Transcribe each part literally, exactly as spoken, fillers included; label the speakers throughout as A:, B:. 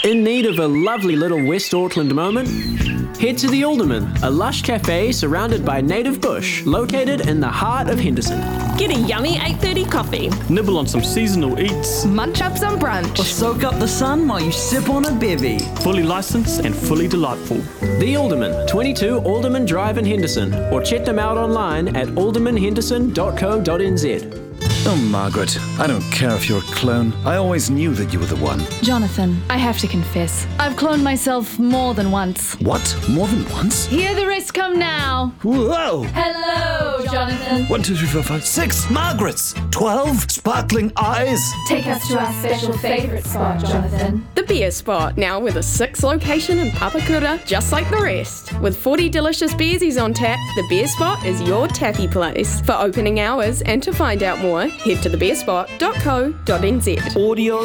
A: In need of a lovely little West Auckland moment? Head to the Alderman, a lush cafe surrounded by native bush, located in the heart of Henderson.
B: Get a yummy eight thirty coffee.
C: Nibble on some seasonal eats.
B: Munch up some brunch.
D: Or soak up the sun while you sip on a bevy.
C: Fully licensed and fully delightful.
A: The Alderman, twenty-two Alderman Drive in Henderson, or check them out online at alderman henderson dot co dot n z.
E: Oh, Margaret, I don't care if you're a clone. I always knew that you were the one.
F: Jonathan, I have to confess, I've cloned myself more than once.
E: What? More than once?
F: Hear the rest come now.
E: Whoa!
F: Hello, Jonathan.
E: One, two, three, four, five, six Margarets! Twelve sparkling eyes!
F: Take us to our special favourite spot, Jonathan.
B: The Beer Spot, now with a sixth location in Papakura, just like the rest. With forty delicious beersies on tap, the Beer Spot is your tappy place. For opening hours and to find out more, head to the beer spot dot co dot n z.
C: Audio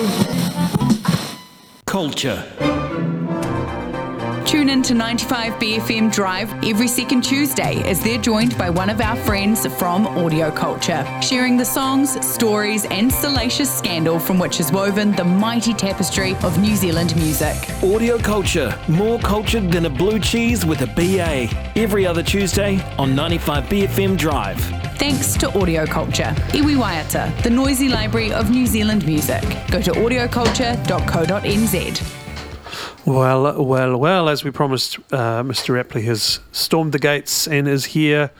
C: culture.
G: Tune in to ninety-five B F M Drive every second Tuesday as they're joined by one of our friends from Audio Culture, sharing the songs, stories and salacious scandal from which is woven the mighty tapestry of New Zealand music.
C: Audio culture, more cultured than a blue cheese with a B A. Every other Tuesday on ninety-five B F M Drive.
G: Thanks to Audio Culture, Iwi Waiata, the noisy library of New Zealand music. Go to audio culture dot co dot n z.
H: Well, well, well, as we promised, uh, Mister Rapley has stormed the gates and is here.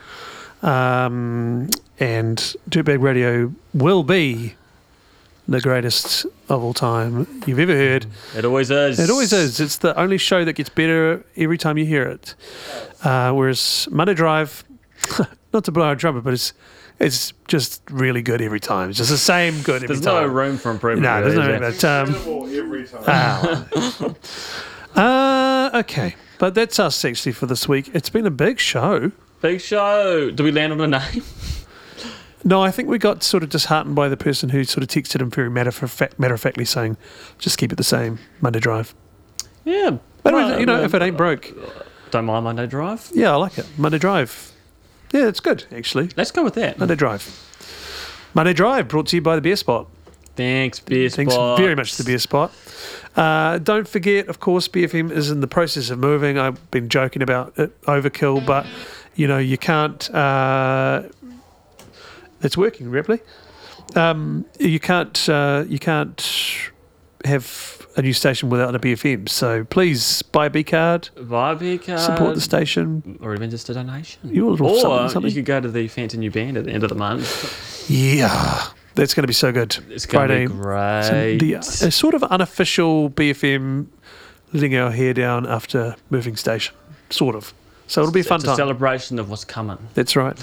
H: Um, and Dirtbag Radio will be the greatest of all time you've ever heard.
I: It always is.
H: It always is. It's the only show that gets better every time you hear it. Uh, whereas Monday Drive, not to blow our trumpet, but it's it's just really good every time. It's just the same good every
I: there's
H: time.
I: There's no room for improvement.
H: No,
I: really,
H: there's no room. But, um, every time. uh, okay, but that's us actually for this week. It's been a big show.
I: Big show. Did we land on a name?
H: No, I think we got sort of disheartened by the person who sort of texted him very matter of fact, matter of factly saying, "Just keep it the same, Monday Drive."
I: Yeah,
H: but well, you know, if it ain't broke,
I: don't mind Monday Drive.
H: Yeah, I like it. Monday Drive. Yeah, it's good, actually.
I: Let's go with that.
H: Monday Drive. Monday Drive, brought to you by the Beer Spot.
I: Thanks, Beer Spot.
H: Thanks very much to the Beer Spot. Uh, don't forget, of course, B F M is in the process of moving. I've been joking about it, overkill, but, you know, you can't... Uh, it's working, Ripley. Um, you can't uh, you can't have a new station without a B F M. So please buy a B card.
I: Buy a B card.
H: Support the station.
I: Or even just a donation.
H: You
I: or
H: something, something.
I: you could go to the Fancy New Band at the end of the month.
H: Yeah. That's going to be so good.
I: It's going
H: Friday,
I: to be great.
H: The, a sort of unofficial B F M letting our hair down after moving station. Sort of. So it'll be a fun
I: it's
H: time.
I: It's a celebration of what's coming.
H: That's right.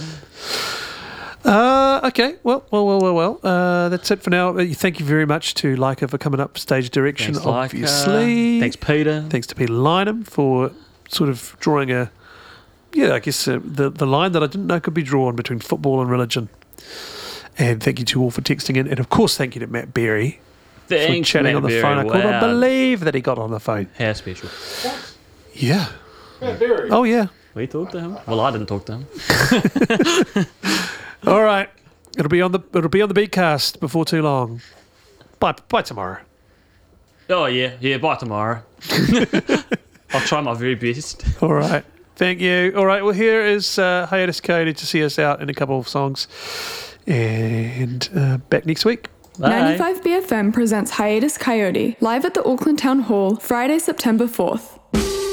H: Uh, okay, well, well, well, well, well. Uh, that's it for now. Uh, Thank you very much to Leica for coming up stage direction,
I: Thanks,
H: obviously.
I: Leica. Thanks, Peter.
H: Thanks to Peter Lynham for sort of drawing a, yeah, I guess uh, the, the line that I didn't know could be drawn between football and religion. And thank you to all for texting in. And, of course, thank you to Matt Berry
I: Thanks,
H: for chatting
I: Matt
H: on the
I: Berry.
H: phone. I
I: wow.
H: couldn't believe that he got on the phone.
I: How special.
H: Yeah.
J: Matt Berry.
H: Oh, yeah.
I: We talked to him. Well, I didn't talk to him.
H: All right. It'll be on the it'll be on the Beatcast before too long. Bye bye tomorrow.
I: Oh yeah, yeah, bye tomorrow. I'll try my very best.
H: All right. Thank you. All right, well here is uh, Hiatus Coyote to see us out in a couple of songs. And uh, back next week.
K: Bye. ninety-five B F M presents Hiatus Coyote live at the Auckland Town Hall Friday, September fourth.